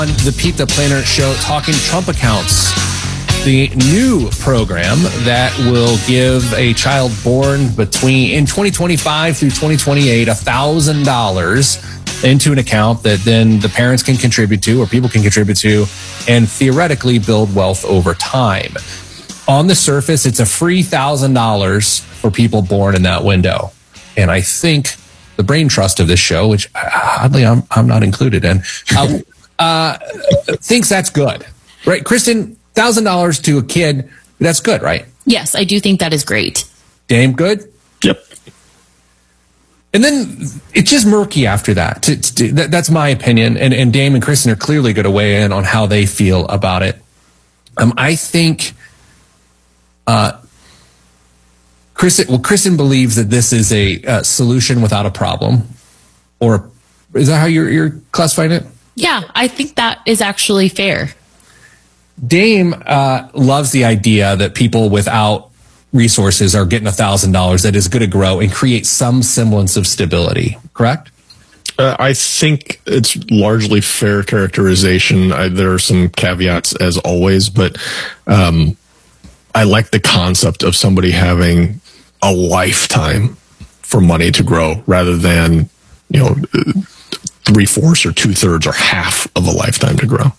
On the Pete the Planner Show, talking Trump accounts, the new program that will give a child born in 2025 through 2028 $1,000 into an account that then the parents can contribute to, or people can contribute to, and theoretically build wealth over time. On the surface, it's a free $1,000 for people born in that window. And I think the brain trust of this show, which oddly I'm not included in, thinks that's good, right? Kristen, $1,000 to a kid, that's good, right? Yes, I do think that is great. Damn good? Yep. And then it's just murky after that. That's my opinion. And Dame and Kristen are clearly going to weigh in on how they feel about it. I think Kristen believes that this is a solution without a problem. Or is that how you're classifying it? Yeah, I think that is actually fair. Dame loves the idea that people without resources are getting $1,000 that is going to grow and create some semblance of stability, correct? I think it's largely fair characterization. There are some caveats as always, but I like the concept of somebody having a lifetime for money to grow rather than, 3/4 or 2/3 or half of a lifetime to grow.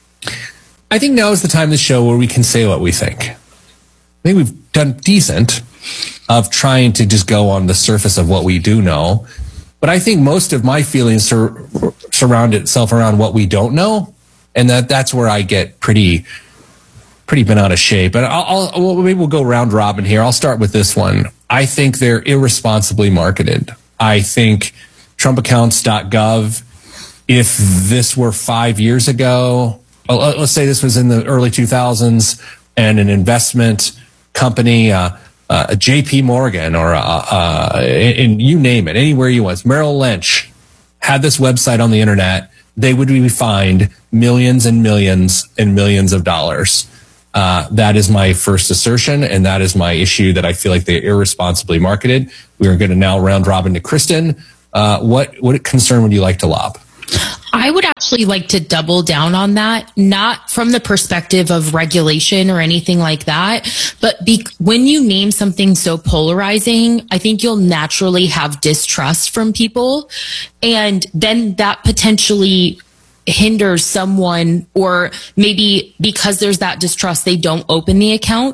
I think now is the time of the show where we can say what we think. I think we've done decent of trying to just go on the surface of what we do know. But I think most of my feelings surround itself around what we don't know. And that's where I get pretty bent out of shape. But maybe we'll go round robin here. I'll start with this one. I think they're irresponsibly marketed. I think TrumpAccounts.gov, if this were 5 years ago, let's say this was in the early 2000s, and an investment company, JP Morgan, or and you name it, anywhere you want, Merrill Lynch, had this website on the internet, they would be fined millions and millions and millions of dollars. That is my first assertion, and that is my issue, that I feel like they're irresponsibly marketed. We are going to now round robin to Kristen. What concern would you like to lob? I would actually like to double down on that, not from the perspective of regulation or anything like that, but when you name something so polarizing, I think you'll naturally have distrust from people. And then that potentially hinders someone, or maybe because there's that distrust, they don't open the account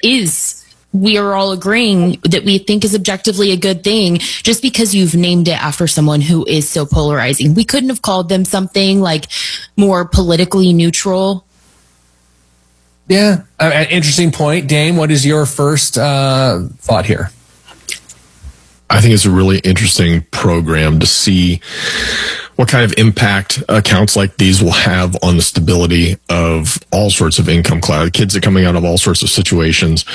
we are all agreeing that we think is objectively a good thing, just because you've named it after someone who is so polarizing. We couldn't have called them something like more politically neutral. Yeah, interesting point. Dame, what is your first thought here? I think it's a really interesting program to see what kind of impact accounts like these will have on the stability of all sorts of income class. Kids are coming out of all sorts of situations.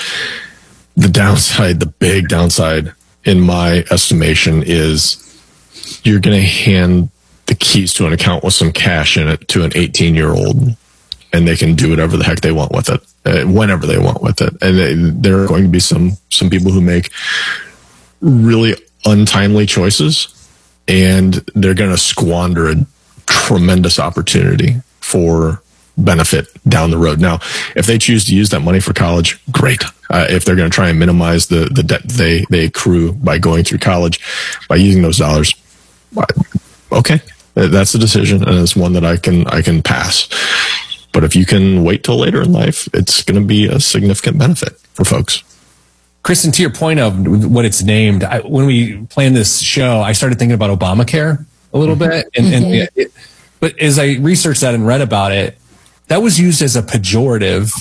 The big downside, in my estimation, is you're going to hand the keys to an account with some cash in it to an 18-year-old, and they can do whatever the heck they want with it, whenever they want with it. And there are going to be some people who make really untimely choices, and they're going to squander a tremendous opportunity for benefit down the road. Now, if they choose to use that money for college, great. If they're going to try and minimize the debt they accrue by going through college, by using those dollars, okay, that's a decision, and it's one that I can pass. But if you can wait till later in life, it's going to be a significant benefit for folks. Kristen, to your point of what it's named, when we planned this show, I started thinking about Obamacare a little bit. But as I researched that and read about it, that was used as a pejorative,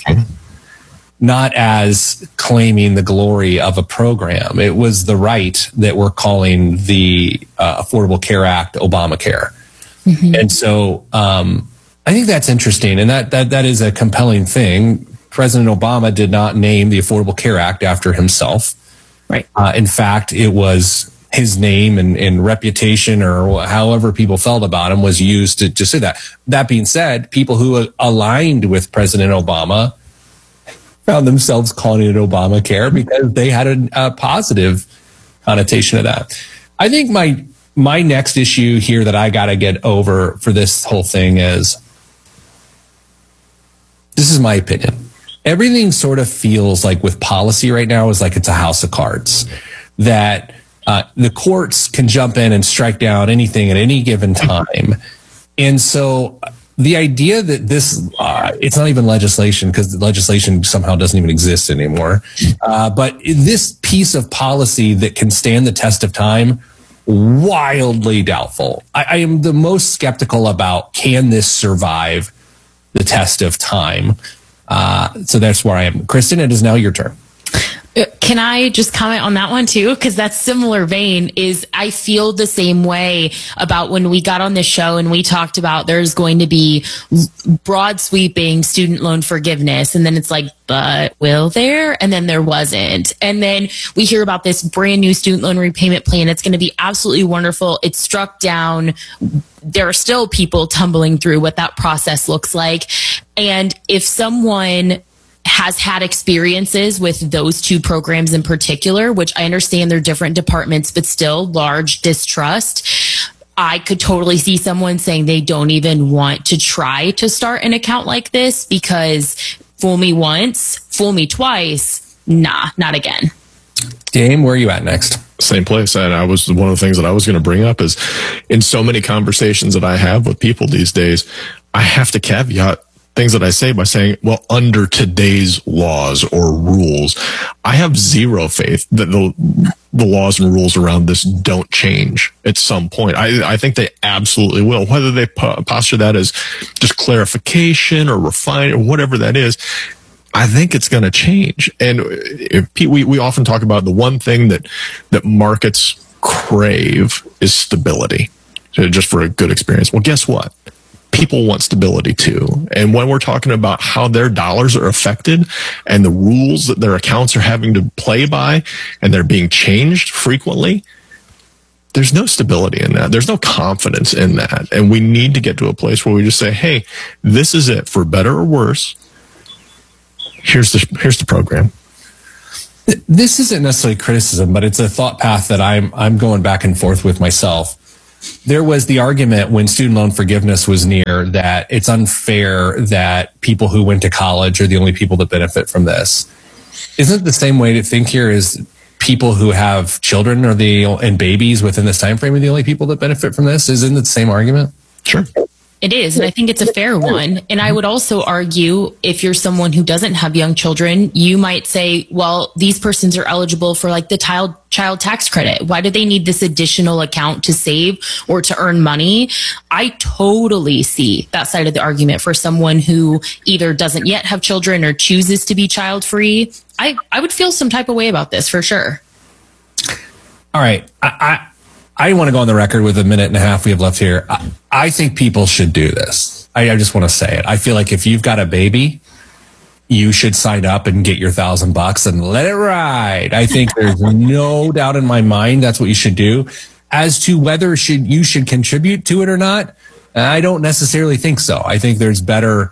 not as claiming the glory of a program. It was the right that we're calling the Affordable Care Act Obamacare. And so I think that's interesting, and that is a compelling thing. President Obama did not name the Affordable Care Act after himself. Right. In fact, it was his name and reputation, or however people felt about him, was used to say that. That being said, people who aligned with President Obama found themselves calling it Obamacare because they had a positive connotation of that. I think my next issue here that I got to get over for this whole thing is this is my opinion. Everything sort of feels like with policy right now is like it's a house of cards, that the courts can jump in and strike down anything at any given time. And so the idea that this, it's not even legislation, because the legislation somehow doesn't even exist anymore. But this piece of policy that can stand the test of time, wildly doubtful. I am the most skeptical about, can this survive the test of time? So that's where I am. Kristen, it is now your turn. Can I just comment on that one too? Because that's similar vein. Is I feel the same way about when we got on this show and we talked about there's going to be broad sweeping student loan forgiveness. And then it's like, but will there? And then there wasn't. And then we hear about this brand new student loan repayment plan. It's going to be absolutely wonderful. It's struck down. There are still people tumbling through what that process looks like. And if someone has had experiences with those two programs in particular, which I understand they're different departments, but still large distrust, I could totally see someone saying they don't even want to try to start an account like this because fool me once, fool me twice. Nah, not again. Dame, where are you at next? Same place. And one of the things that I was going to bring up is in so many conversations that I have with people these days, I have to caveat things that I say by saying, well, under today's laws or rules. I have zero faith that the laws and rules around this don't change at some point. I think they absolutely will. Whether they posture that as just clarification or refine or whatever that is, I think it's going to change. And we often talk about the one thing that markets crave is stability, just for a good experience. Well, guess what? People want stability too. And when we're talking about how their dollars are affected and the rules that their accounts are having to play by and they're being changed frequently, there's no stability in that. There's no confidence in that. And we need to get to a place where we just say, hey, this is it, for better or worse. Here's the program. This isn't necessarily criticism, but it's a thought path that I'm going back and forth with myself. There was the argument when student loan forgiveness was near that it's unfair that people who went to college are the only people that benefit from this. Isn't it the same way to think here is people who have children and babies within this time frame are the only people that benefit from this? Isn't it the same argument? Sure. It is, and I think it's a fair one. And I would also argue, if you're someone who doesn't have young children, you might say, well, these persons are eligible for like the child tax credit. Why do they need this additional account to save or to earn money? I totally see that side of the argument for someone who either doesn't yet have children or chooses to be child free. I would feel some type of way about this for sure. All right. I want to go on the record with a minute and a half we have left here. I think people should do this. I just want to say it. I feel like if you've got a baby, you should sign up and get your $1,000 and let it ride. I think there's no doubt in my mind that's what you should do. As to whether you should contribute to it or not, I don't necessarily think so. I think there's better,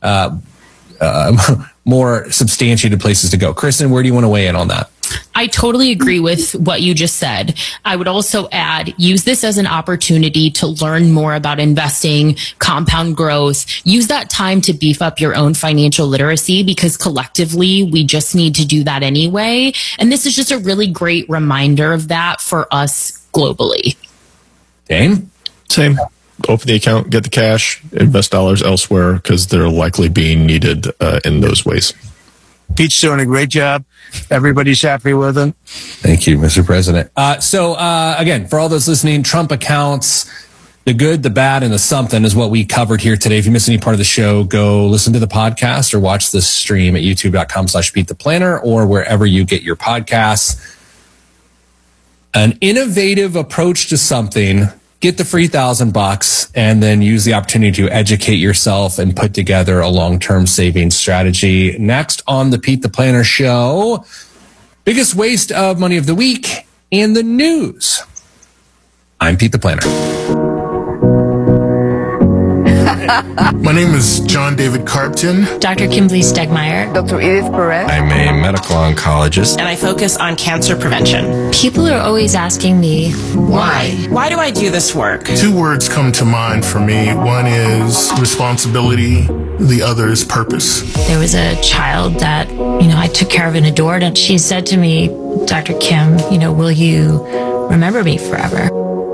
more substantiated places to go. Kristen, where do you want to weigh in on that? I totally agree with what you just said. I would also add, use this as an opportunity to learn more about investing, compound growth. Use that time to beef up your own financial literacy, because collectively we just need to do that anyway. And this is just a really great reminder of that for us globally. Dane? Same. Open the account, get the cash, invest dollars elsewhere, because they're likely being needed in those ways. Pete's doing a great job. Everybody's happy with him. Thank you, Mr. President. So again, for all those listening, Trump accounts, the good, the bad, and the something is what we covered here today. If you missed any part of the show, go listen to the podcast or watch the stream at youtube.com/PeteThePlanner or wherever you get your podcasts. An innovative approach to something. Get the free $1,000 and then use the opportunity to educate yourself and put together a long-term savings strategy. Next on the Pete the Planner Show, biggest waste of money of the week and the news. I'm Pete the Planner. My name is John David Carpton. Dr. Kimberly Stegmeyer. Dr. Edith Perez. I'm a medical oncologist. And I focus on cancer prevention. People are always asking me, why? Why do I do this work? 2 words come to mind for me. One is responsibility the other's purpose. There was a child that, I took care of and adored, and she said to me, Dr. Kim, will you remember me forever?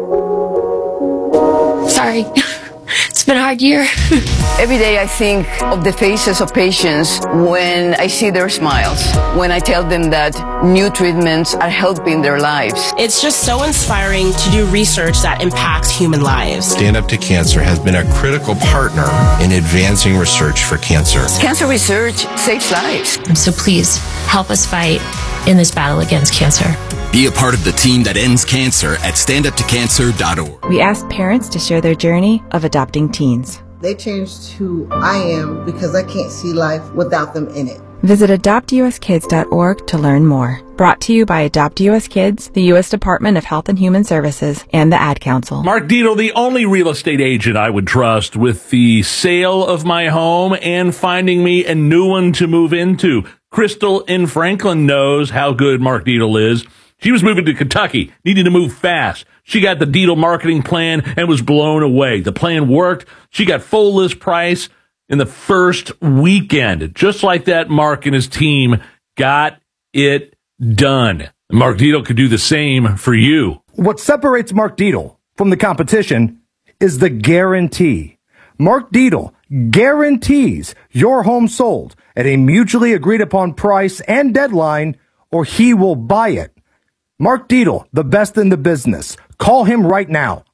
Sorry. It's been a hard year. Every day I think of the faces of patients when I see their smiles, when I tell them that new treatments are helping their lives. It's just so inspiring to do research that impacts human lives. Stand Up to Cancer has been a critical partner in advancing research for cancer. Cancer research saves lives. So please help us fight in this battle against cancer. Be a part of the team that ends cancer at standuptocancer.org. We asked parents to share their journey of adopting teens. They changed who I am because I can't see life without them in it. Visit adoptuskids.org to learn more. Brought to you by Adopt US Kids, the U.S. Department of Health and Human Services, and the Ad Council. Mark Dietel, the only real estate agent I would trust with the sale of my home and finding me a new one to move into. Crystal in Franklin knows how good Mark Dietel is. She was moving to Kentucky, needed to move fast. She got the Dietel marketing plan and was blown away. The plan worked. She got full list price in the first weekend. Just like that, Mark and his team got it done. Mark Dietel could do the same for you. What separates Mark Dietel from the competition is the guarantee. Mark Dietel guarantees your home sold at a mutually agreed upon price and deadline, or he will buy it. Mark Dietel, the best in the business. Call him right now,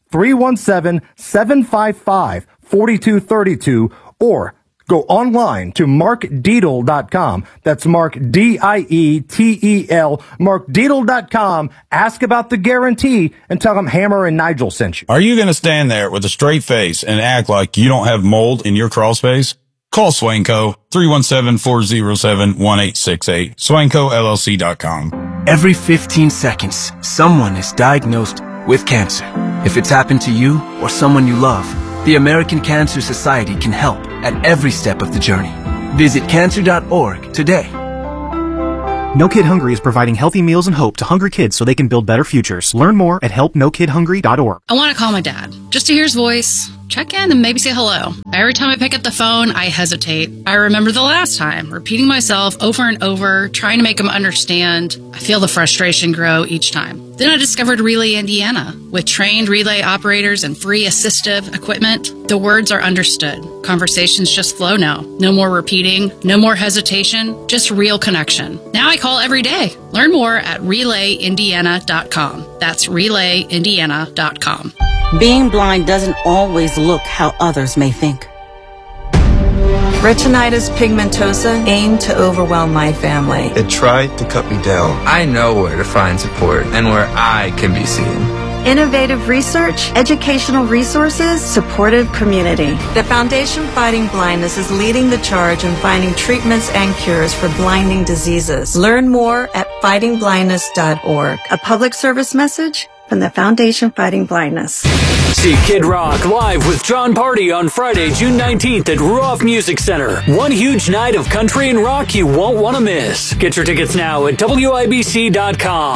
317-755-4232, or go online to markdietel.com. That's Mark, D-I-E-T-E-L, markdietel.com. Ask about the guarantee and tell him Hammer and Nigel sent you. Are you going to stand there with a straight face and act like you don't have mold in your crawl space? Call Swainco, 317-407-1868, SwaincoLLC.com. Every 15 seconds, someone is diagnosed with cancer. If it's happened to you or someone you love, the American Cancer Society can help at every step of the journey. Visit cancer.org today. No Kid Hungry is providing healthy meals and hope to hungry kids so they can build better futures. Learn more at helpnokidhungry.org. I want to call my dad just to hear his voice, check in, and maybe say hello. Every time I pick up the phone, I hesitate. I remember the last time, repeating myself over and over, trying to make him understand. I feel the frustration grow each time. Then I discovered Relay Indiana. With trained relay operators and free assistive equipment, the words are understood. Conversations just flow now. No more repeating, no more hesitation, just real connection. Now I call every day. Learn more at RelayIndiana.com. That's RelayIndiana.com. Being blind doesn't always look how others may think. Retinitis pigmentosa aimed to overwhelm my family. It tried to cut me down. I know where to find support and where I can be seen. Innovative research, educational resources, supportive community. The Foundation Fighting Blindness is leading the charge in finding treatments and cures for blinding diseases. Learn more at fightingblindness.org. A public service message from the Foundation Fighting Blindness. See Kid Rock live with John Party on Friday, June 19th at Ruoff Music Center. One huge night of country and rock you won't want to miss. Get your tickets now at WIBC.com.